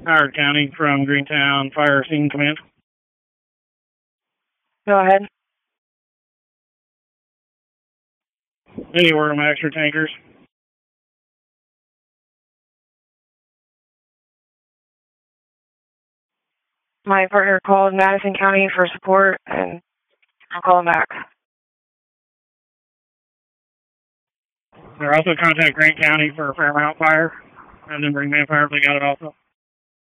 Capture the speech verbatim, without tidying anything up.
Howard County from Greentown Fire Scene Command. Go ahead. Anywhere on my extra tankers. My partner called Madison County for support, and I'll call him back. They're also contact Grant County for a Fairmount fire. Have them bring manpower if they got it also.